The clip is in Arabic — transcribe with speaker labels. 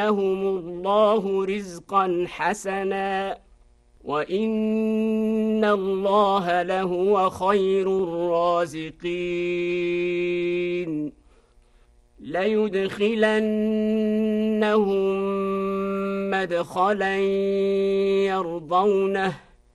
Speaker 1: لهم الله رزقا حسنا وإن الله لهو خير الرازقين ليدخلنهم مدخلا يرضونه